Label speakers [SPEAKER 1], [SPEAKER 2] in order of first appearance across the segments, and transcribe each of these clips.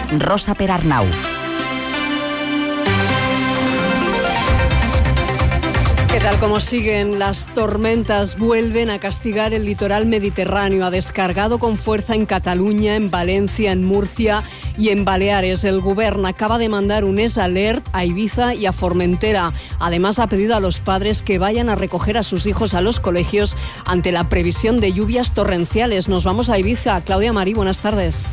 [SPEAKER 1] Rosa Perarnau.
[SPEAKER 2] ¿Qué tal? Como siguen las tormentas? Vuelven a castigar el litoral mediterráneo. Ha descargado con fuerza en Cataluña, en Valencia, en Murcia y en Baleares. El Govern acaba de mandar un alert a Ibiza y a Formentera. Además, ha pedido a los padres que vayan a recoger a sus hijos a los colegios ante la previsión de lluvias torrenciales. Nos vamos a Ibiza. Claudia Marí, buenas tardes.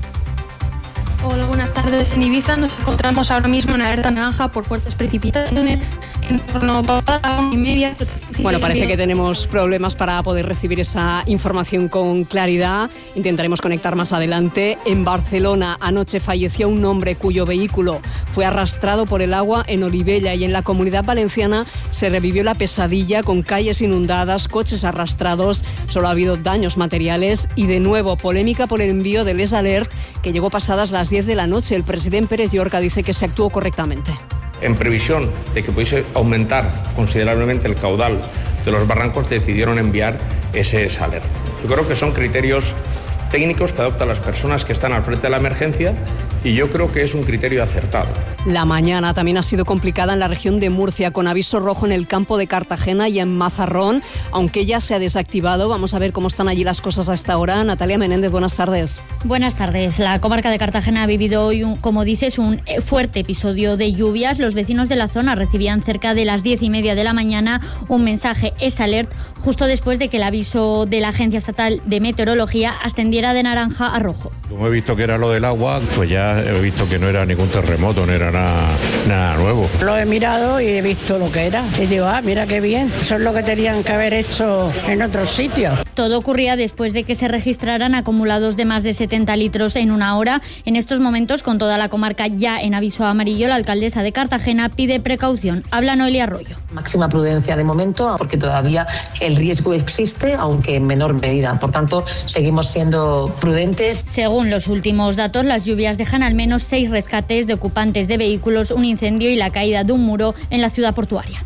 [SPEAKER 3] Hola, buenas tardes. En Ibiza nos encontramos ahora mismo en alerta naranja por fuertes precipitaciones en torno a la 1:30.
[SPEAKER 2] Bueno, parece que tenemos problemas para poder recibir esa información con claridad. Intentaremos conectar más adelante. En Barcelona, anoche falleció un hombre cuyo vehículo fue arrastrado por el agua en Olivella, y en la Comunidad Valenciana se revivió la pesadilla con calles inundadas, coches arrastrados. Solo ha habido daños materiales y, de nuevo, polémica por el envío del alert que llegó pasadas las 10 de la noche. El presidente Pérez Llorca dice que se actuó correctamente.
[SPEAKER 4] En previsión de que pudiese aumentar considerablemente el caudal de los barrancos, decidieron enviar ese alert. Yo creo que son criterios técnicos que adoptan las personas que están al frente de la emergencia, y yo creo que es un criterio acertado.
[SPEAKER 2] La mañana también ha sido complicada en la región de Murcia, con aviso rojo en el campo de Cartagena y en Mazarrón, aunque ya se ha desactivado. Vamos a ver cómo están allí las cosas a esta hora. Natalia Menéndez, buenas tardes.
[SPEAKER 5] Buenas tardes. La comarca de Cartagena ha vivido hoy, como dices, un fuerte episodio de lluvias. Los vecinos de la zona recibían cerca de las 10:30 de la mañana un mensaje alert, justo después de que el aviso de la Agencia Estatal de Meteorología ascendiera de naranja a rojo.
[SPEAKER 6] Como he visto que era lo del agua, pues ya he visto que no era ningún terremoto, no era nada nuevo.
[SPEAKER 7] Lo he mirado y he visto lo que era. Y digo, mira qué bien. Eso es lo que tenían que haber hecho en otros sitios.
[SPEAKER 5] Todo ocurría después de que se registraran acumulados de más de 70 litros en una hora. En estos momentos, con toda la comarca ya en aviso amarillo, la alcaldesa de Cartagena pide precaución. Habla Noelia Arroyo.
[SPEAKER 8] Máxima prudencia de momento, porque todavía el riesgo existe, aunque en menor medida. Por tanto, seguimos siendo prudentes.
[SPEAKER 5] Según los últimos datos, las lluvias dejan al menos 6 rescates de ocupantes de vehículos, un incendio y la caída de un muro en la ciudad portuaria.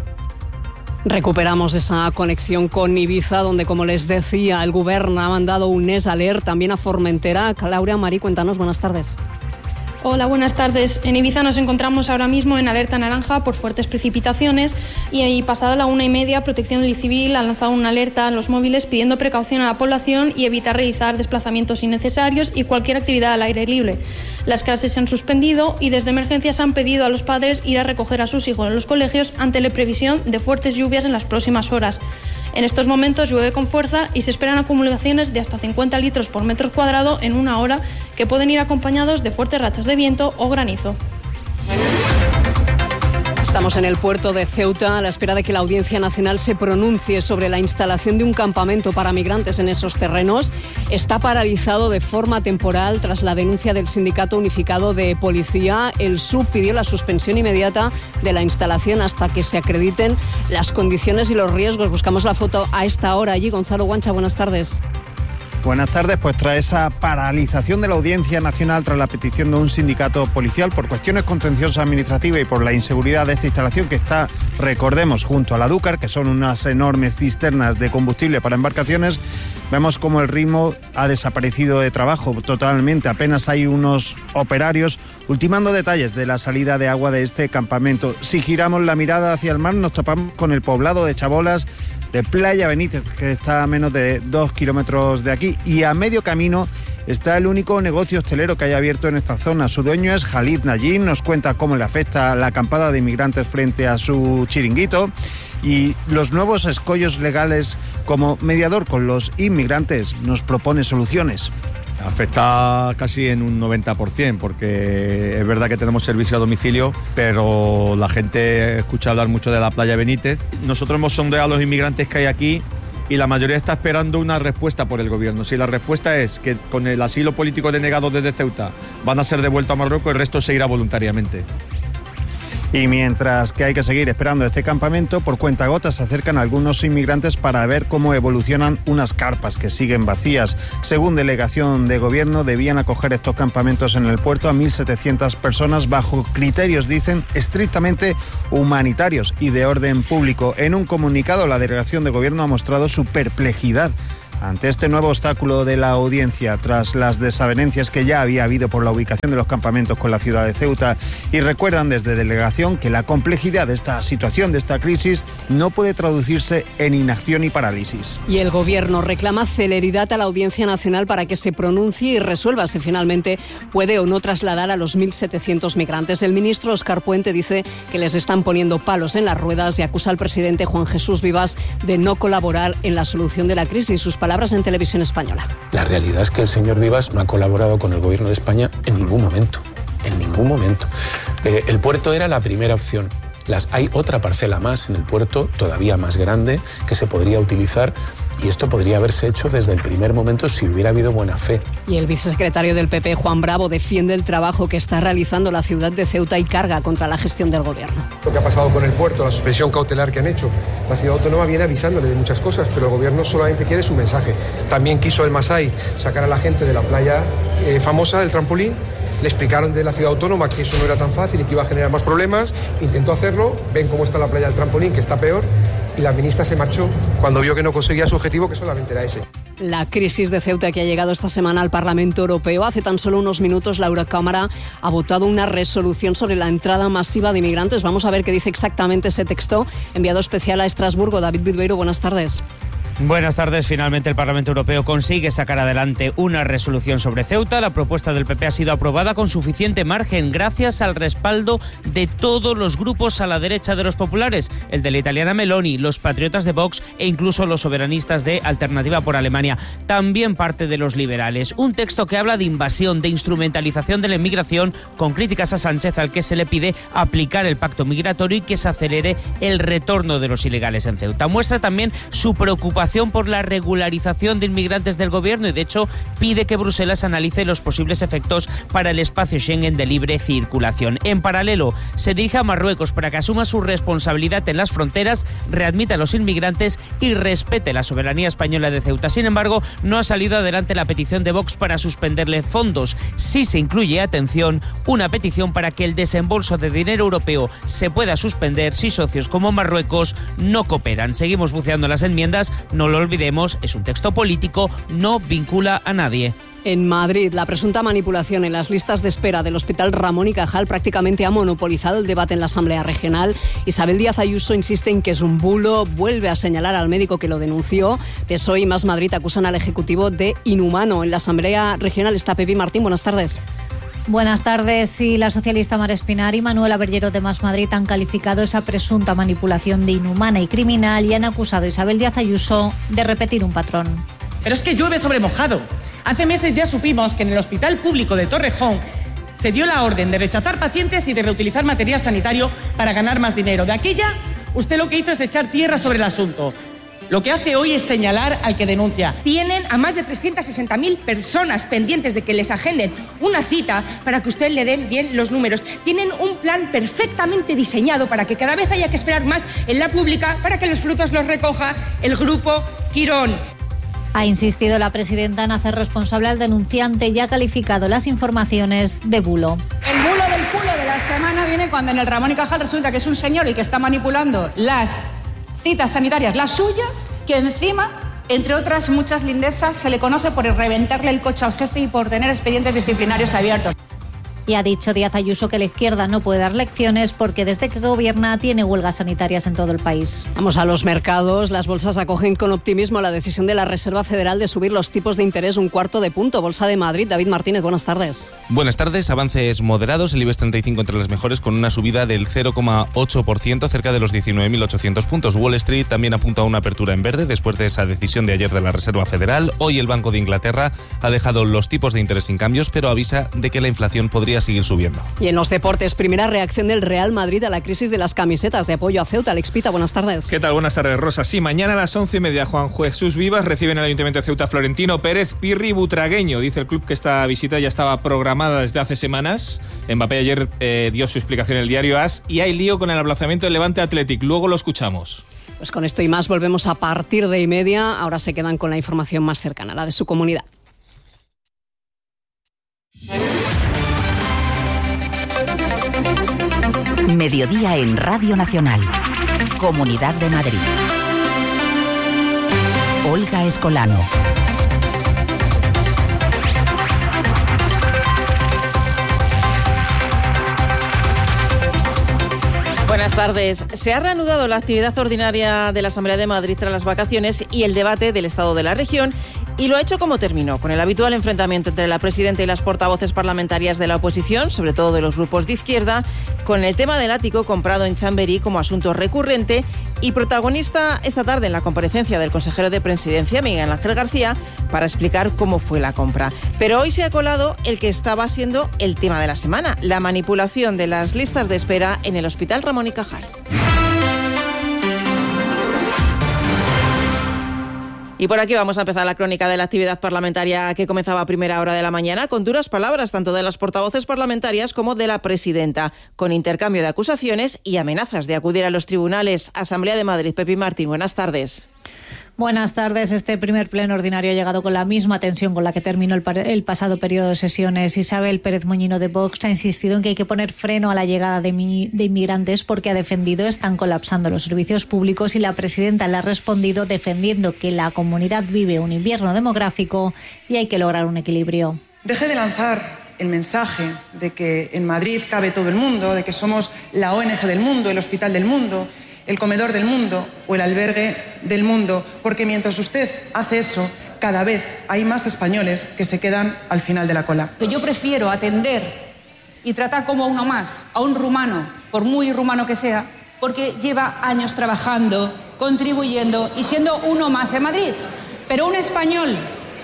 [SPEAKER 2] Recuperamos esa conexión con Ibiza, donde, como les decía, el Govern ha mandado un alert también a Formentera. Claudia Marí, cuéntanos, buenas tardes.
[SPEAKER 3] Hola, buenas tardes. En Ibiza nos encontramos ahora mismo en alerta naranja por fuertes precipitaciones y pasada la 1:30, Protección Civil ha lanzado una alerta a los móviles pidiendo precaución a la población y evitar realizar desplazamientos innecesarios y cualquier actividad al aire libre. Las clases se han suspendido y desde emergencias han pedido a los padres ir a recoger a sus hijos en los colegios ante la previsión de fuertes lluvias en las próximas horas. En estos momentos llueve con fuerza y se esperan acumulaciones de hasta 50 litros por metro cuadrado en una hora, que pueden ir acompañados de fuertes rachas de viento o granizo.
[SPEAKER 2] Estamos en el puerto de Ceuta a la espera de que la Audiencia Nacional se pronuncie sobre la instalación de un campamento para migrantes en esos terrenos. Está paralizado de forma temporal tras la denuncia del Sindicato Unificado de Policía. El SUB pidió la suspensión inmediata de la instalación hasta que se acrediten las condiciones y los riesgos. Buscamos la foto a esta hora allí. Gonzalo Guancha, buenas tardes.
[SPEAKER 9] Buenas tardes. Pues tras esa paralización de la Audiencia Nacional, tras la petición de un sindicato policial por cuestiones contenciosas administrativas y por la inseguridad de esta instalación que está, recordemos, junto a la Dúcar, que son unas enormes cisternas de combustible para embarcaciones, vemos como el ritmo ha desaparecido de trabajo totalmente. Apenas hay unos operarios ultimando detalles de la salida de agua de este campamento. Si giramos la mirada hacia el mar, nos topamos con el poblado de Chabolas, de Playa Benítez, que está a menos de 2 kilómetros de aquí, y a medio camino está el único negocio hostelero que hay abierto en esta zona. Su dueño es Khalid Najim, nos cuenta cómo le afecta la acampada de inmigrantes frente a su chiringuito y los nuevos escollos legales. Como mediador con los inmigrantes nos propone soluciones.
[SPEAKER 10] Afecta casi en un 90%, porque es verdad que tenemos servicio a domicilio, pero la gente escucha hablar mucho de la Playa Benítez. Nosotros hemos sondeado a los inmigrantes que hay aquí y la mayoría está esperando una respuesta por el gobierno. Si la respuesta es que con el asilo político denegado desde Ceuta van a ser devueltos a Marruecos, el resto se irá voluntariamente.
[SPEAKER 9] Y mientras que hay que seguir esperando este campamento, por cuentagotas se acercan algunos inmigrantes para ver cómo evolucionan unas carpas que siguen vacías. Según delegación de gobierno, debían acoger estos campamentos en el puerto a 1.700 personas bajo criterios, dicen, estrictamente humanitarios y de orden público. En un comunicado, la delegación de gobierno ha mostrado su perplejidad Ante este nuevo obstáculo de la audiencia, tras las desavenencias que ya había habido por la ubicación de los campamentos con la ciudad de Ceuta, y recuerdan desde delegación que la complejidad de esta situación, de esta crisis, no puede traducirse en inacción y parálisis.
[SPEAKER 2] Y el Gobierno reclama celeridad a la Audiencia Nacional para que se pronuncie y resuelva si finalmente puede o no trasladar a los 1.700 migrantes. El ministro Óscar Puente dice que les están poniendo palos en las ruedas y acusa al presidente Juan Jesús Vivas de no colaborar en la solución de la crisis. Sus palabras en Televisión Española.
[SPEAKER 1] La realidad es que el señor Vivas no ha colaborado con el Gobierno de España en ningún momento. En ningún momento. El puerto era la primera opción. Hay otra parcela más en el puerto, todavía más grande, que se podría utilizar, y esto podría haberse hecho desde el primer momento si hubiera habido buena fe.
[SPEAKER 2] Y el vicesecretario del PP, Juan Bravo, defiende el trabajo que está realizando la ciudad de Ceuta y carga contra la gestión del Gobierno.
[SPEAKER 11] Lo que ha pasado con el puerto, la suspensión cautelar que han hecho, la ciudad autónoma viene avisándole de muchas cosas, pero el Gobierno solamente quiere su mensaje. También quiso el Masai sacar a la gente de la playa famosa del trampolín. Le explicaron de la ciudad autónoma que eso no era tan fácil y que iba a generar más problemas. Intentó hacerlo, ven cómo está la playa del trampolín, que está peor, y la ministra se marchó cuando vio que no conseguía su objetivo, que solamente era ese.
[SPEAKER 2] La crisis de Ceuta que ha llegado esta semana al Parlamento Europeo. Hace tan solo unos minutos la Eurocámara ha votado una resolución sobre la entrada masiva de inmigrantes. Vamos a ver qué dice exactamente ese texto. Enviado especial a Estrasburgo, David Vidueiro, buenas tardes.
[SPEAKER 12] Buenas tardes. Finalmente el Parlamento Europeo consigue sacar adelante una resolución sobre Ceuta. La propuesta del PP ha sido aprobada con suficiente margen gracias al respaldo de todos los grupos a la derecha de los populares, el de la italiana Meloni, los patriotas de Vox e incluso los soberanistas de Alternativa por Alemania. También parte de los liberales. Un texto que habla de invasión, de instrumentalización de la inmigración, con críticas a Sánchez, al que se le pide aplicar el pacto migratorio y que se acelere el retorno de los ilegales en Ceuta. Muestra también su preocupación por la regularización de inmigrantes del Gobierno y, de hecho, pide que Bruselas analice los posibles efectos para el espacio Schengen de libre circulación. En paralelo, se dirige a Marruecos para que asuma su responsabilidad en las fronteras, readmita a los inmigrantes y respete la soberanía española de Ceuta. Sin embargo, no ha salido adelante la petición de Vox para suspenderle fondos. Sí se incluye, atención, una petición para que el desembolso de dinero europeo se pueda suspender si socios como Marruecos no cooperan. Seguimos buceando las enmiendas. No lo olvidemos, es un texto político, no vincula a nadie.
[SPEAKER 2] En Madrid, la presunta manipulación en las listas de espera del Hospital Ramón y Cajal prácticamente ha monopolizado el debate en la Asamblea Regional. Isabel Díaz Ayuso insiste en que es un bulo, vuelve a señalar al médico que lo denunció. PSOE y Más Madrid acusan al Ejecutivo de inhumano. En la Asamblea Regional está Pepi Martín. Buenas tardes.
[SPEAKER 13] Buenas tardes. Sí, la socialista Mar Espinar y Manuela Berllero de Más Madrid han calificado esa presunta manipulación de inhumana y criminal y han acusado a Isabel Díaz Ayuso de repetir un patrón.
[SPEAKER 14] Pero es que llueve sobre mojado. Hace meses ya supimos que en el Hospital Público de Torrejón se dio la orden de rechazar pacientes y de reutilizar material sanitario para ganar más dinero. De aquella, usted lo que hizo es echar tierra sobre el asunto. Lo que hace hoy es señalar al que denuncia.
[SPEAKER 15] Tienen a más de 360.000 personas pendientes de que les agenden una cita para que usted le den bien los números. Tienen un plan perfectamente diseñado para que cada vez haya que esperar más en la pública para que los frutos los recoja el Grupo Quirón.
[SPEAKER 13] Ha insistido la presidenta en hacer responsable al denunciante y ha calificado las informaciones de bulo.
[SPEAKER 16] El bulo del culo de la semana viene cuando en el Ramón y Cajal resulta que es un señor el que está manipulando las citas sanitarias, las suyas, que encima, entre otras muchas lindezas, se le conoce por reventarle el coche al jefe y por tener expedientes disciplinarios abiertos.
[SPEAKER 13] Y ha dicho Díaz Ayuso que la izquierda no puede dar lecciones porque desde que gobierna tiene huelgas sanitarias en todo el país.
[SPEAKER 2] Vamos a los mercados. Las bolsas acogen con optimismo la decisión de la Reserva Federal de subir los tipos de interés 1/4 punto. Bolsa de Madrid, David Martínez, buenas tardes.
[SPEAKER 17] Buenas tardes. Avances moderados. El IBEX 35 entre las mejores con una subida del 0,8%, cerca de los 19.800 puntos. Wall Street también apunta a una apertura en verde después de esa decisión de ayer de la Reserva Federal. Hoy el Banco de Inglaterra ha dejado los tipos de interés sin cambios, pero avisa de que la inflación podría seguir subiendo.
[SPEAKER 2] Y en los deportes, primera reacción del Real Madrid a la crisis de las camisetas de apoyo a Ceuta. Alex Pita, buenas tardes.
[SPEAKER 18] ¿Qué tal? Buenas tardes, Rosa. Sí, mañana a las 11:30 Juan Jesús Vivas recibe en el Ayuntamiento de Ceuta Florentino Pérez Pirri Butragueño. Dice el club que esta visita ya estaba programada desde hace semanas. Mbappé ayer dio su explicación en el diario AS y hay lío con el aplazamiento del Levante Athletic. Luego lo escuchamos.
[SPEAKER 2] Pues con esto y más volvemos a partir de 1:30. Ahora se quedan con la información más cercana, la de su comunidad.
[SPEAKER 19] Mediodía en Radio Nacional, Comunidad de Madrid. Olga Escolano.
[SPEAKER 20] Buenas tardes. Se ha reanudado la actividad ordinaria de la Asamblea de Madrid tras las vacaciones y el debate del estado de la región, y lo ha hecho como terminó, con el habitual enfrentamiento entre la presidenta y las portavoces parlamentarias de la oposición, sobre todo de los grupos de izquierda, con el tema del ático comprado en Chamberí como asunto recurrente y protagonista esta tarde en la comparecencia del consejero de Presidencia, Miguel Ángel García, para explicar cómo fue la compra. Pero hoy se ha colado el que estaba siendo el tema de la semana, la manipulación de las listas de espera en el Hospital Ramón y Cajal. Y por aquí vamos a empezar la crónica de la actividad parlamentaria que comenzaba a primera hora de la mañana con duras palabras tanto de las portavoces parlamentarias como de la presidenta, con intercambio de acusaciones y amenazas de acudir a los tribunales. Asamblea de Madrid, Pepi Martín, buenas tardes.
[SPEAKER 13] Buenas tardes. Este primer pleno ordinario ha llegado con la misma tensión con la que terminó el pasado periodo de sesiones. Isabel Pérez Moñino de Vox ha insistido en que hay que poner freno a la llegada de inmigrantes porque ha defendido están colapsando los servicios públicos, y la presidenta le ha respondido defendiendo que la comunidad vive un invierno demográfico y hay que lograr un equilibrio.
[SPEAKER 21] Deje de lanzar el mensaje de que en Madrid cabe todo el mundo, de que somos la ONG del mundo, el hospital del mundo, el comedor del mundo o el albergue del mundo, porque mientras usted hace eso, cada vez hay más españoles que se quedan al final de la cola.
[SPEAKER 16] Yo prefiero atender y tratar como uno más a un rumano, por muy rumano que sea, porque lleva años trabajando, contribuyendo y siendo uno más en Madrid. Pero un español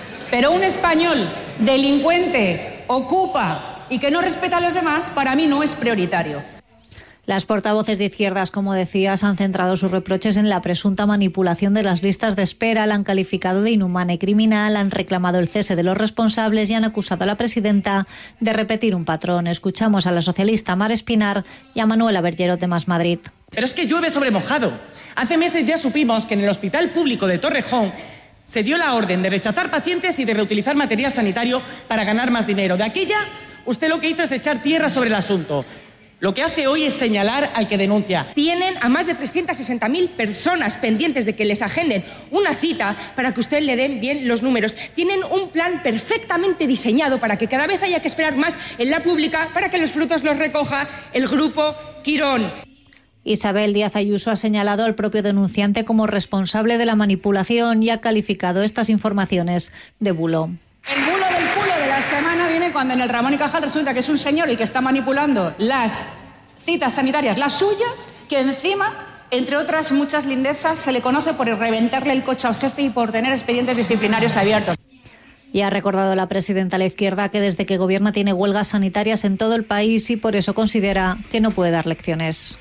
[SPEAKER 16] delincuente, ocupa y que no respeta a los demás, para mí no es prioritario.
[SPEAKER 13] Las portavoces de izquierdas, como decías, han centrado sus reproches en la presunta manipulación de las listas de espera, la han calificado de inhumana y criminal, han reclamado el cese de los responsables y han acusado a la presidenta de repetir un patrón. Escuchamos a la socialista Mar Espinar y a Manuela Bergerot de Más Madrid.
[SPEAKER 14] Pero es que llueve sobre mojado. Hace meses ya supimos que en el Hospital Público de Torrejón se dio la orden de rechazar pacientes y de reutilizar material sanitario para ganar más dinero. De aquella, usted lo que hizo es echar tierra sobre el asunto. Lo que hace hoy es señalar al que denuncia.
[SPEAKER 15] Tienen a más de 360.000 personas pendientes de que les agenden una cita para que usted le den bien los números. Tienen un plan perfectamente diseñado para que cada vez haya que esperar más en la pública para que los frutos los recoja el grupo Quirón.
[SPEAKER 13] Isabel Díaz Ayuso ha señalado al propio denunciante como responsable de la manipulación y ha calificado estas informaciones de bulo.
[SPEAKER 16] El bulo del culo de la semana viene cuando en el Ramón y Cajal resulta que es un señor el que está manipulando las citas sanitarias, las suyas, que encima, entre otras muchas lindezas, se le conoce por reventarle el coche al jefe y por tener expedientes disciplinarios abiertos.
[SPEAKER 13] Y ha recordado la presidenta a la izquierda que desde que gobierna tiene huelgas sanitarias en todo el país y por eso considera que no puede dar lecciones.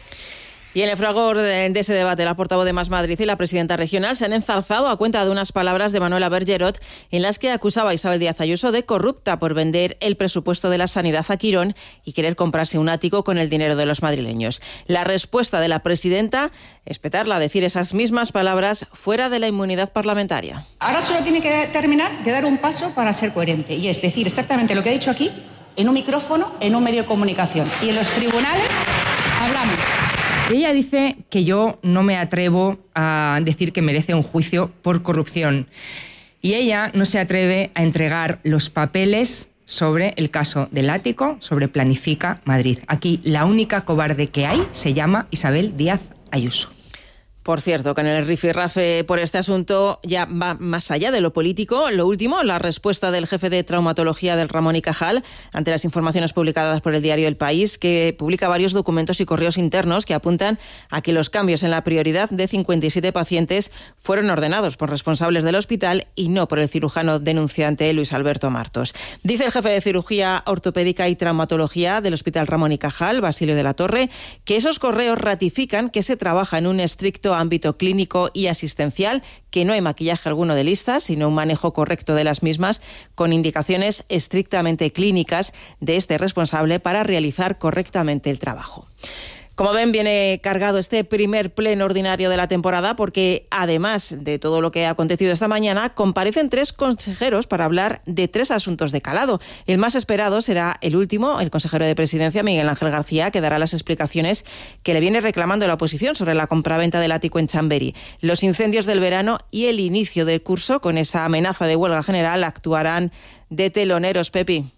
[SPEAKER 20] Y en el fragor de ese debate, la portavoz de Más Madrid y la presidenta regional se han enzarzado a cuenta de unas palabras de Manuela Bergerot en las que acusaba a Isabel Díaz Ayuso de corrupta por vender el presupuesto de la sanidad a Quirón y querer comprarse un ático con el dinero de los madrileños. La respuesta de la presidenta es petarla a decir esas mismas palabras fuera de la inmunidad parlamentaria.
[SPEAKER 16] Ahora solo tiene que terminar de dar un paso para ser coherente, y es decir exactamente lo que ha dicho aquí, en un micrófono, en un medio de comunicación. Y en los tribunales hablamos.
[SPEAKER 15] Ella dice que yo no me atrevo a decir que merece un juicio por corrupción. Y ella no se atreve a entregar los papeles sobre el caso del ático, sobre Planifica Madrid. Aquí la única cobarde que hay se llama Isabel Díaz Ayuso.
[SPEAKER 20] Por cierto, que en el rifirrafe por este asunto ya va más allá de lo político. Lo último, la respuesta del jefe de traumatología del Ramón y Cajal ante las informaciones publicadas por el diario El País, que publica varios documentos y correos internos que apuntan a que los cambios en la prioridad de 57 pacientes fueron ordenados por responsables del hospital y no por el cirujano denunciante Luis Alberto Martos. Dice el jefe de cirugía ortopédica y traumatología del Hospital Ramón y Cajal, Basilio de la Torre, que esos correos ratifican que se trabaja en un estricto ámbito clínico y asistencial, que no hay maquillaje alguno de listas, sino un manejo correcto de las mismas con indicaciones estrictamente clínicas de este responsable para realizar correctamente el trabajo. Como ven, viene cargado este primer pleno ordinario de la temporada porque, además de todo lo que ha acontecido esta mañana, comparecen 3 consejeros para hablar de 3 asuntos de calado. El más esperado será el último, el consejero de Presidencia, Miguel Ángel García, que dará las explicaciones que le viene reclamando la oposición sobre la compraventa del ático en Chamberí. Los incendios del verano y el inicio del curso, con esa amenaza de huelga general, actuarán de teloneros, Pepi.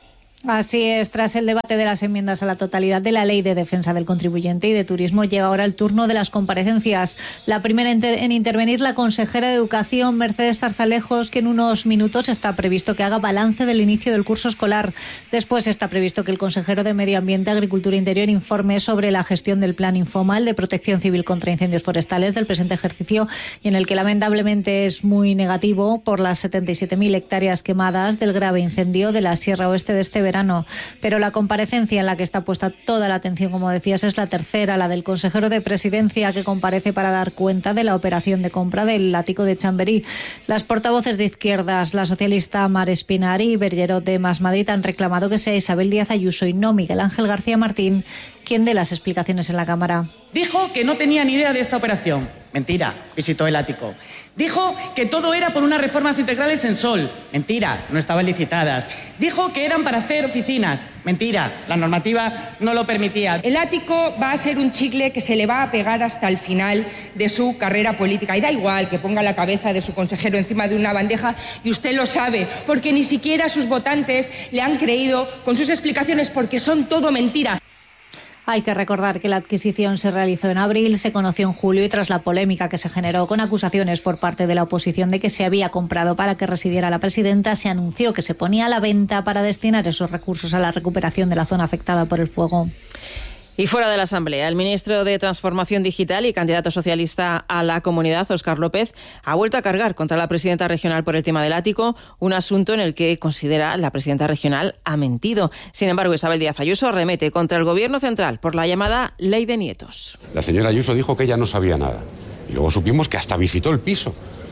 [SPEAKER 13] Así es, tras el debate de las enmiendas a la totalidad de la Ley de Defensa del Contribuyente y de Turismo, llega ahora el turno de las comparecencias. La primera en intervenir, la consejera de Educación, Mercedes Zarzalejos, que en unos minutos está previsto que haga balance del inicio del curso escolar. Después está previsto que el consejero de Medio Ambiente, Agricultura e Interior informe sobre la gestión del Plan Infomal de Protección Civil contra Incendios Forestales del presente ejercicio, y en el que lamentablemente es muy negativo por las 77.000 hectáreas quemadas del grave incendio de la Sierra Oeste de este verano. Pero la comparecencia en la que está puesta toda la atención, como decías, es la tercera, la del consejero de Presidencia, que comparece para dar cuenta de la operación de compra del ático de Chamberí. Las portavoces de izquierdas, la socialista Mar Espinar y Bergerot de Más Madrid, han reclamado que sea Isabel Díaz Ayuso y no Miguel Ángel García Martín quien dé las explicaciones en la Cámara.
[SPEAKER 14] Dijo que no tenía ni idea de esta operación. Mentira, visitó el ático. Dijo que todo era por unas reformas integrales en Sol. Mentira, no estaban licitadas. Dijo que eran para hacer oficinas. Mentira, la normativa no lo permitía.
[SPEAKER 15] El ático va a ser un chicle que se le va a pegar hasta el final de su carrera política. Y da igual que ponga la cabeza de su consejero encima de una bandeja, y usted lo sabe, porque ni siquiera sus votantes le han creído con sus explicaciones, porque son todo mentira.
[SPEAKER 13] Hay que recordar que la adquisición se realizó en abril, se conoció en julio y tras la polémica que se generó con acusaciones por parte de la oposición de que se había comprado para que residiera la presidenta, se anunció que se ponía a la venta para destinar esos recursos a la recuperación de la zona afectada por el fuego.
[SPEAKER 20] Y fuera de la Asamblea, el ministro de Transformación Digital y candidato socialista a la Comunidad, Óscar López, ha vuelto a cargar contra la presidenta regional por el tema del ático, un asunto en el que considera la presidenta regional ha mentido. Sin embargo, Isabel Díaz Ayuso arremete contra el Gobierno central por la llamada Ley de Nietos.
[SPEAKER 4] La señora Ayuso dijo que ella no sabía nada y luego supimos que hasta visitó el piso.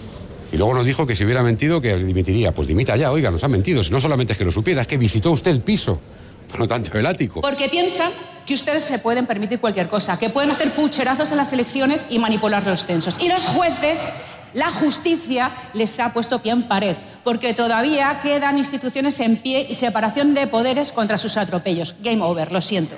[SPEAKER 4] Y luego nos dijo que si hubiera mentido que dimitiría. Pues dimita ya, oiga, nos ha mentido. Si no solamente es que lo supiera, es que visitó usted el piso, no tanto el ático.
[SPEAKER 16] Porque piensan que ustedes se pueden permitir cualquier cosa, que pueden hacer pucherazos en las elecciones y manipular los censos. Y los jueces, la justicia, les ha puesto pie en pared, porque todavía quedan instituciones en pie y separación de poderes contra sus atropellos. Game over, lo siento.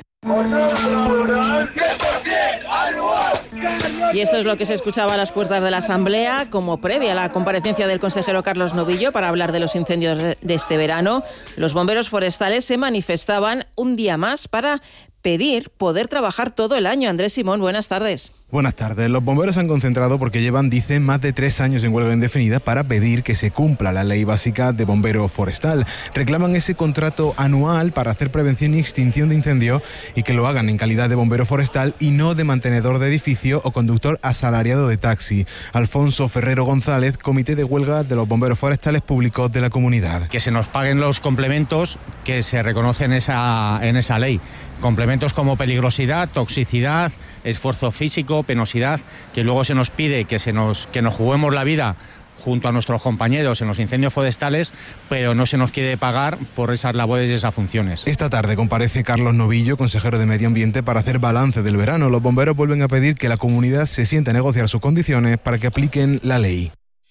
[SPEAKER 20] Y esto es lo que se escuchaba a las puertas de la Asamblea como previa a la comparecencia del consejero Carlos Novillo para hablar de los incendios de este verano. Los bomberos forestales se manifestaban un día más para pedir poder trabajar todo el año. Andrés Simón, buenas tardes.
[SPEAKER 22] Buenas tardes. Los bomberos se han concentrado porque llevan, dicen, más de 3 años en huelga indefinida para pedir que se cumpla la ley básica de bombero forestal. Reclaman ese contrato anual para hacer prevención y extinción de incendios y que lo hagan en calidad de bombero forestal y no de mantenedor de edificio o conductor asalariado de taxi. Alfonso Ferrero González, Comité de Huelga de los Bomberos Forestales Públicos de la Comunidad.
[SPEAKER 23] Que se nos paguen los complementos que se reconocen en esa ley. Complementos como peligrosidad, toxicidad, esfuerzo físico, penosidad, que luego se nos pide que nos juguemos la vida junto a nuestros compañeros en los incendios forestales, pero no se nos quiere pagar por esas labores y esas funciones.
[SPEAKER 22] Esta tarde comparece Carlos Novillo, consejero de Medio Ambiente, para hacer balance del verano. Los bomberos vuelven a pedir que la comunidad se siente a negociar sus condiciones para que apliquen la ley.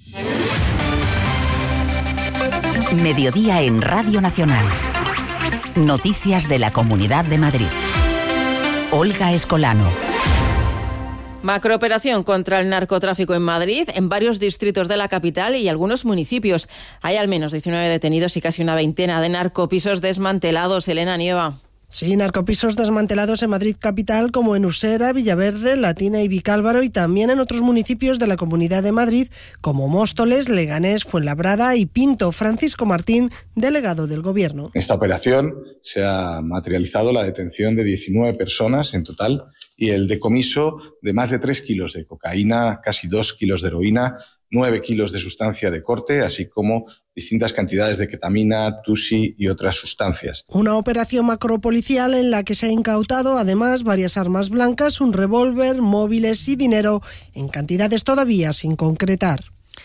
[SPEAKER 19] Mediodía en Radio Nacional. Noticias de la Comunidad de Madrid. Olga Escolano.
[SPEAKER 20] Macrooperación contra el narcotráfico en Madrid, en varios distritos de la capital y algunos municipios. Hay al menos 19 detenidos y casi una veintena de narcopisos desmantelados. Elena Nieva.
[SPEAKER 24] Sí, narcopisos desmantelados en Madrid capital, como en Usera, Villaverde, Latina y Vicálvaro, y también en otros municipios de la Comunidad de Madrid, como Móstoles, Leganés, Fuenlabrada y Pinto. Francisco Martín, delegado del Gobierno.
[SPEAKER 25] En esta operación se ha materializado la detención de 19 personas en total y el decomiso de más de 3 kilos de cocaína, casi 2 kilos de heroína, 9 kilos de sustancia de corte, así como distintas cantidades de ketamina, tusi y otras sustancias.
[SPEAKER 24] Una operación macropolicial en la que se ha incautado además varias armas blancas, un revólver, móviles y dinero en cantidades todavía sin concretar.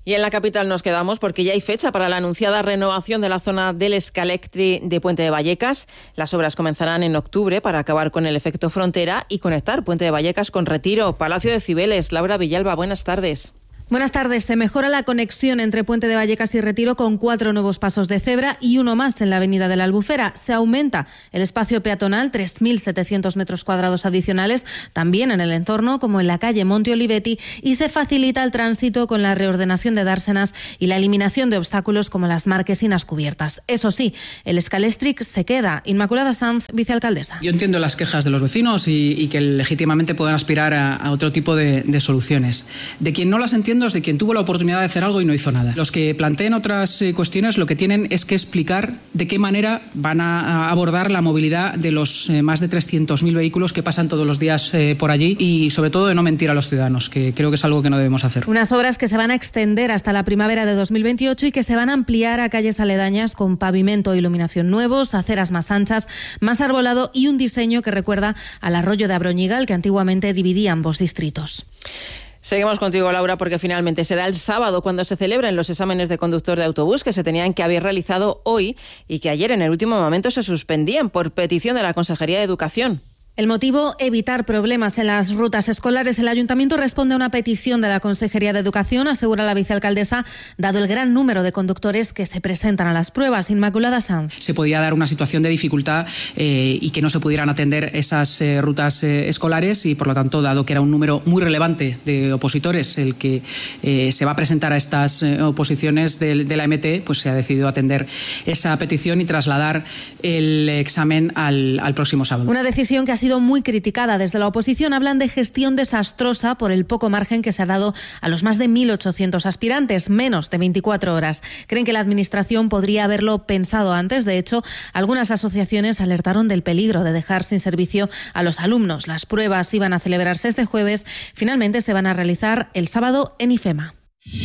[SPEAKER 20] Y en la capital nos quedamos porque ya hay fecha para la anunciada renovación de la zona del Escalectri de Puente de Vallecas. Las obras comenzarán en octubre para acabar con el efecto frontera y conectar Puente de Vallecas con Retiro. Palacio de Cibeles. Laura Villalba, buenas tardes.
[SPEAKER 3] Buenas tardes. Se mejora la conexión entre Puente de Vallecas y Retiro con 4 nuevos pasos de cebra y uno más en la avenida de la Albufera. Se aumenta el espacio peatonal, 3.700 metros cuadrados adicionales, también en el entorno, como en la calle Monte Olivetti, y se facilita el tránsito con la reordenación de dársenas y la eliminación de obstáculos como las marquesinas cubiertas. Eso sí, el Scalestric se queda. Inmaculada Sanz, vicealcaldesa.
[SPEAKER 5] Yo entiendo las quejas de los vecinos y que legítimamente puedan aspirar a otro tipo de soluciones. De quien no las entiendo es de quien tuvo la oportunidad de hacer algo y no hizo nada. Los que planteen otras cuestiones lo que tienen es que explicar de qué manera van a abordar la movilidad de los más de 300.000 vehículos que pasan todos los días por allí y sobre todo de no mentir a los ciudadanos, que creo que es algo que no debemos hacer.
[SPEAKER 3] Unas obras que se van a extender hasta la primavera de 2028 y que se van a ampliar a calles aledañas con pavimento e iluminación nuevos, aceras más anchas, más arbolado y un diseño que recuerda al arroyo de Abroñigal que antiguamente dividía ambos distritos.
[SPEAKER 20] Seguimos contigo, Laura, porque finalmente será el sábado cuando se celebren los exámenes de conductor de autobús que se tenían que haber realizado hoy y que ayer en el último momento se suspendían por petición de la Consejería de Educación.
[SPEAKER 3] El motivo, evitar problemas en las rutas escolares. El Ayuntamiento responde a una petición de la Consejería de Educación, asegura la vicealcaldesa, dado el gran número de conductores que se presentan a las pruebas. Inmaculada Sanz.
[SPEAKER 5] Se podía dar una situación de dificultad y que no se pudieran atender esas rutas escolares y, por lo tanto, dado que era un número muy relevante de opositores el que se va a presentar a estas oposiciones de la MT, pues se ha decidido atender esa petición y trasladar el examen al próximo sábado.
[SPEAKER 3] Una decisión que ha sido muy criticada desde la oposición. Hablan de gestión desastrosa por el poco margen que se ha dado a los más de 1.800 aspirantes, menos de 24 horas. Creen que la Administración podría haberlo pensado antes. De hecho, algunas asociaciones alertaron del peligro de dejar sin servicio a los alumnos. Las pruebas iban a celebrarse este jueves. Finalmente se van a realizar el sábado en IFEMA.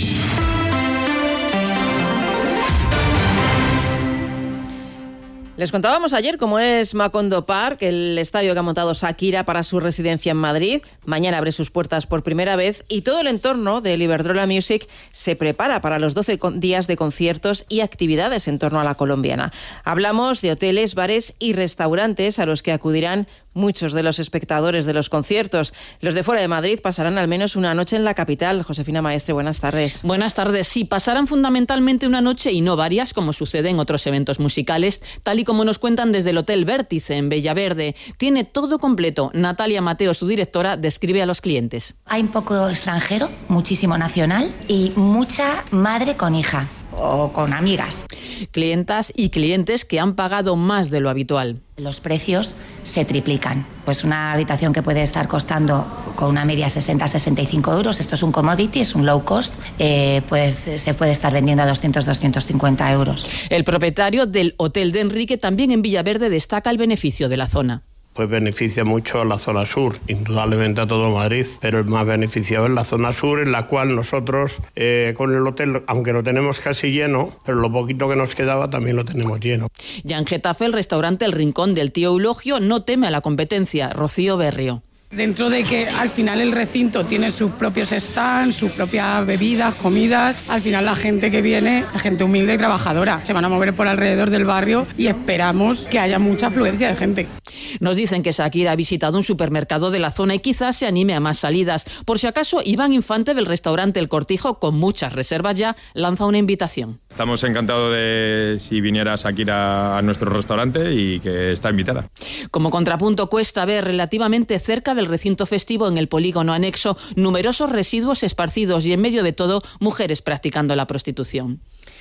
[SPEAKER 20] Les contábamos ayer cómo es Macondo Park, el estadio que ha montado Shakira para su residencia en Madrid. Mañana abre sus puertas por primera vez y todo el entorno del Iberdrola Music se prepara para los 12 días de conciertos y actividades en torno a la colombiana. Hablamos de hoteles, bares y restaurantes a los que acudirán muchos de los espectadores de los conciertos. Los de fuera de Madrid pasarán al menos una noche en la capital. Josefina Maestre, buenas tardes.
[SPEAKER 6] Buenas tardes. Sí, pasarán fundamentalmente una noche y no varias, como sucede en otros eventos musicales, tal y como nos cuentan desde el Hotel Vértice en Bellaverde. Tiene todo completo. Natalia Mateo, su directora, describe a los clientes.
[SPEAKER 7] Hay un poco extranjero, muchísimo nacional y mucha madre con hija o con amigas.
[SPEAKER 6] Clientas y clientes que han pagado más de lo habitual.
[SPEAKER 7] Los precios se triplican. Pues una habitación que puede estar costando con una media 60-65 euros, esto es un commodity, es un low cost, pues se puede estar vendiendo a 200-250 euros.
[SPEAKER 6] El propietario del Hotel de Enrique, también en Villaverde, destaca el beneficio de la zona.
[SPEAKER 8] Pues beneficia mucho a la zona sur, indudablemente a todo Madrid, pero el más beneficiado es la zona sur, en la cual nosotros con el hotel, aunque lo tenemos casi lleno, pero lo poquito que nos quedaba también lo tenemos lleno.
[SPEAKER 6] Ya en Getafe, el restaurante El Rincón del Tío Eulogio no teme a la competencia. Rocío Berrio.
[SPEAKER 26] Dentro de que al final el recinto tiene sus propios stands, sus propias bebidas, comidas, al final la gente que viene es gente humilde y trabajadora. Se van a mover por alrededor del barrio y esperamos que haya mucha afluencia de gente.
[SPEAKER 6] Nos dicen que Shakira ha visitado un supermercado de la zona y quizás se anime a más salidas. Por si acaso, Iván Infante del restaurante El Cortijo, con muchas reservas ya, lanza una invitación.
[SPEAKER 27] Estamos encantados de si viniera Shakira a nuestro restaurante y que está invitada.
[SPEAKER 6] Como contrapunto, cuesta ver relativamente cerca del recinto festivo, en el polígono anexo, numerosos residuos esparcidos y en medio de todo mujeres practicando la prostitución.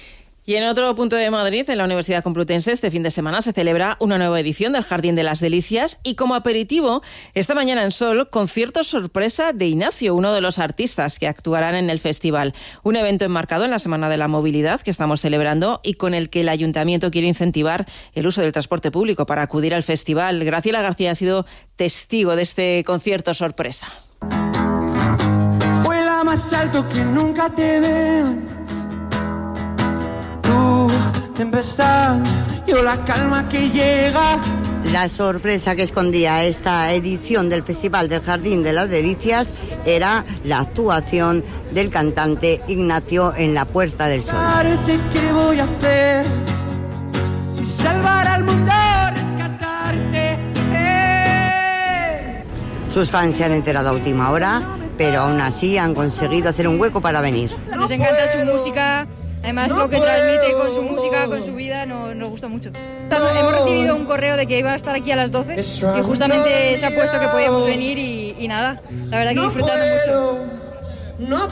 [SPEAKER 20] Y en otro punto de Madrid, en la Universidad Complutense, este fin de semana se celebra una nueva edición del Jardín de las Delicias y como aperitivo, esta mañana en Sol, concierto sorpresa de Ignacio, uno de los artistas que actuarán en el festival. Un evento enmarcado en la Semana de la Movilidad que estamos celebrando y con el que el Ayuntamiento quiere incentivar el uso del transporte público para acudir al festival. Graciela García ha sido testigo de este concierto sorpresa.
[SPEAKER 28] Vuela más alto que nunca te vean. Tempestad, yo la calma que llega.
[SPEAKER 1] La sorpresa que escondía esta edición del Festival del Jardín de las Delicias era la actuación del cantante Ignacio en la Puerta del Sol.
[SPEAKER 28] ¿Qué voy a hacer? Si salvar al mundo, rescatarte.
[SPEAKER 1] Sus fans se han enterado a última hora, pero aún así han conseguido hacer un hueco para venir.
[SPEAKER 2] Nos encanta su música, además lo que transmite con su música, con su vida, nos gusta mucho. Hemos recibido un correo de que iba a estar aquí a las 12 y justamente se ha puesto que podíamos venir y nada, la verdad que disfrutando mucho.
[SPEAKER 1] No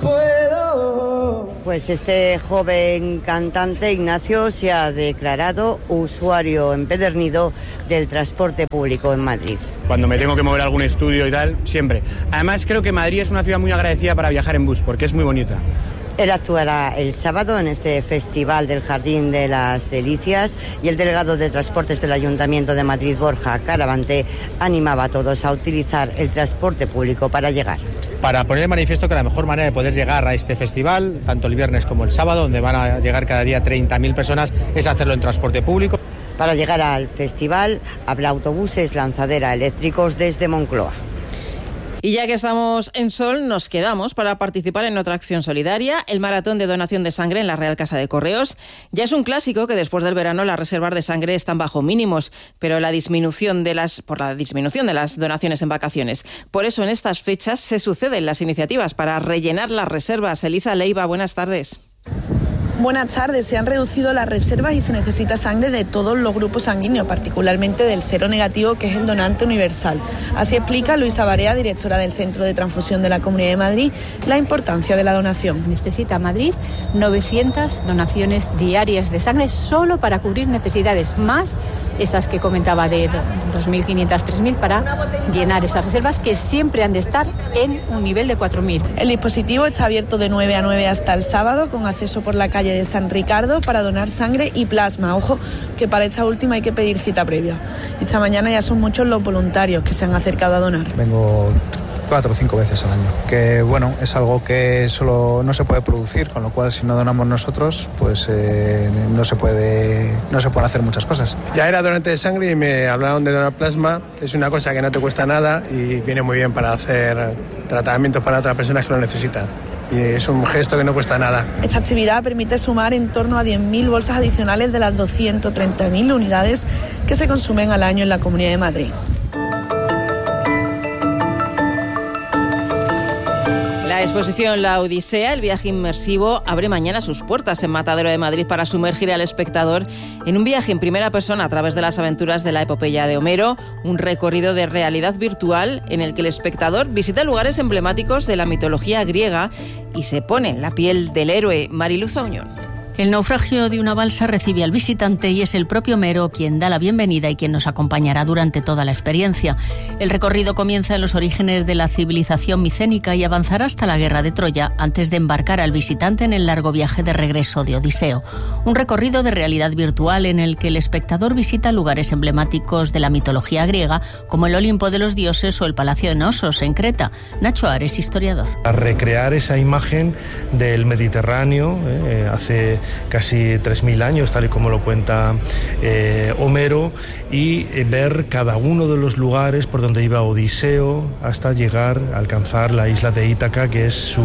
[SPEAKER 1] puedo. Pues este joven cantante Ignacio se ha declarado usuario empedernido del transporte público en Madrid.
[SPEAKER 9] Cuando me tengo que mover a algún estudio y tal, siempre. Además creo que Madrid es una ciudad muy agradecida para viajar en bus, porque es muy bonita.
[SPEAKER 1] Él actuará el sábado en este Festival del Jardín de las Delicias y el delegado de Transportes del Ayuntamiento de Madrid, Borja Caravante, animaba a todos a utilizar el transporte público para llegar.
[SPEAKER 23] Para poner de manifiesto que la mejor manera de poder llegar a este festival, tanto el viernes como el sábado, donde van a llegar cada día 30.000 personas, es hacerlo en transporte público.
[SPEAKER 1] Para llegar al festival habrá autobuses lanzadera eléctricos desde Moncloa.
[SPEAKER 20] Y ya que estamos en Sol, nos quedamos para participar en otra acción solidaria, el maratón de donación de sangre en la Real Casa de Correos. Ya es un clásico que después del verano las reservas de sangre están bajo mínimos, pero por la disminución de las donaciones en vacaciones. Por eso en estas fechas se suceden las iniciativas para rellenar las reservas. Elisa Leiva, buenas tardes.
[SPEAKER 10] Buenas tardes. Se han reducido las reservas y se necesita sangre de todos los grupos sanguíneos, particularmente del cero negativo, que es el donante universal. Así explica Luisa Barea, directora del Centro de Transfusión de la Comunidad de Madrid, la importancia de la donación.
[SPEAKER 11] Necesita Madrid 900 donaciones diarias de sangre solo para cubrir necesidades, más esas que comentaba de 2.500, 3.000 para llenar esas reservas que siempre han de estar en un nivel de 4.000.
[SPEAKER 10] El dispositivo está abierto de 9 a 9 hasta el sábado, con acceso por la calle de San Ricardo para donar sangre y plasma. Ojo, que para esta última hay que pedir cita previa. Esta mañana ya son muchos los voluntarios que se han acercado a donar.
[SPEAKER 12] Vengo 4 o 5 veces al año, que bueno, es algo que solo no se puede producir, con lo cual si no donamos nosotros, pues no se pueden hacer muchas cosas.
[SPEAKER 9] Ya era donante de sangre y me hablaron de donar plasma. Es una cosa que no te cuesta nada y viene muy bien para hacer tratamientos para otras personas que lo necesitan. Y es un gesto que no cuesta nada.
[SPEAKER 10] Esta actividad permite sumar en torno a 10.000 bolsas adicionales de las 230.000 unidades que se consumen al año en la Comunidad de Madrid.
[SPEAKER 20] La exposición La Odisea, el viaje inmersivo, abre mañana sus puertas en Matadero de Madrid para sumergir al espectador en un viaje en primera persona a través de las aventuras de la epopeya de Homero, un recorrido de realidad virtual en el que el espectador visita lugares emblemáticos de la mitología griega y se pone en la piel del héroe. Mariluz Auñón.
[SPEAKER 17] El naufragio de una balsa recibe al visitante y es el propio Homero quien da la bienvenida y quien nos acompañará durante toda la experiencia. El recorrido comienza en los orígenes de la civilización micénica y avanzará hasta la guerra de Troya antes de embarcar al visitante en el largo viaje de regreso de Odiseo. Un recorrido de realidad virtual en el que el espectador visita lugares emblemáticos de la mitología griega como el Olimpo de los dioses o el Palacio de Nosos en Creta. Nacho Ares, historiador.
[SPEAKER 18] A recrear esa imagen del Mediterráneo hace casi 3.000 años, tal y como lo cuenta Homero, y ver cada uno de los lugares por donde iba Odiseo hasta llegar a alcanzar la isla de Ítaca, que es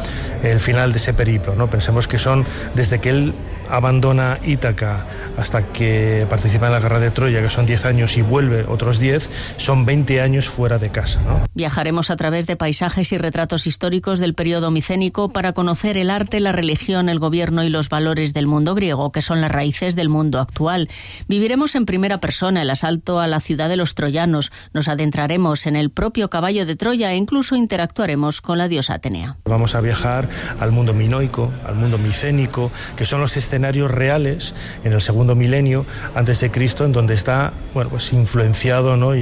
[SPEAKER 18] el final de ese periplo, ¿no? Pensemos que son desde que él abandona Ítaca hasta que participa en la guerra de Troya, que son 10 años, y vuelve otros 10, son 20 años fuera de casa, ¿no?
[SPEAKER 17] Viajaremos a través de paisajes y retratos históricos del periodo micénico para conocer el arte, la religión, el gobierno y los valores del mundo griego, que son las raíces del mundo actual. Viviremos en primera persona el asalto a la ciudad de los troyanos, nos adentraremos en el propio caballo de Troya e incluso interactuaremos con la diosa Atenea.
[SPEAKER 18] Vamos a viajar al mundo minoico, al mundo micénico, que son los escenarios reales en el segundo milenio antes de Cristo, en donde está pues influenciado, ¿no? Y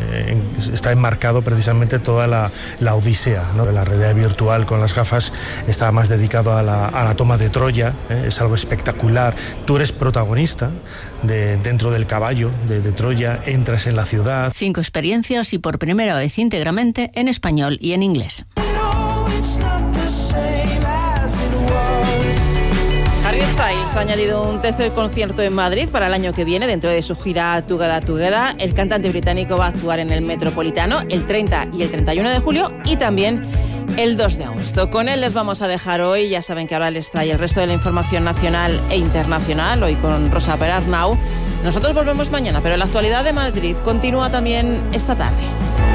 [SPEAKER 18] está enmarcado precisamente toda la Odisea, ¿no? La realidad virtual con las gafas está más dedicado a la toma de Troya, es algo espectacular. Tú eres protagonista dentro del caballo de Troya, entras en la ciudad.
[SPEAKER 17] 5 experiencias y por primera vez íntegramente en español y en inglés.
[SPEAKER 20] Harry Styles Styles ha añadido un tercer concierto en Madrid para el año que viene dentro de su gira Together Together. El cantante británico va a actuar en el Metropolitano el 30 y el 31 de julio y también el 2 de agosto. Con él les vamos a dejar hoy. Ya saben que ahora les trae el resto de la información nacional e internacional, hoy con Rosa Perarnau. Nosotros volvemos mañana, pero la actualidad de Madrid continúa también esta tarde.